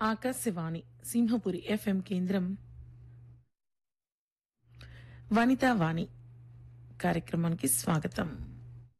Akashvani Simhapuri FM కేంద్రం వనితా వాణి కార్యక్రమానికి స్వాగతం.